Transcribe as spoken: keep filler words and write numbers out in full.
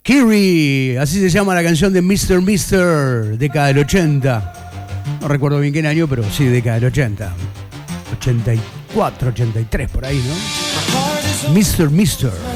Kiri, así se llama la canción de mister mister, década del ochenta. No recuerdo bien qué año, pero sí, década del ochenta. ochenta y cuatro, ochenta y tres, por ahí, ¿no? mister mister.